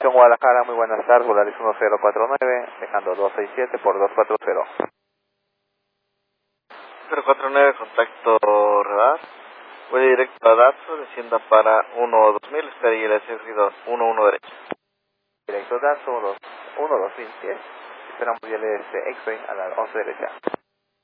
en Guadalajara, muy buenas tardes, Volaris 1049, dejando 267 por 240. 049, contacto radar. Voy directo a Datsun, descienda para 12000, espera y el seguido 11 derecho. Directo Datsun, 12010, esperamos el X-Wing a la 11 derecha.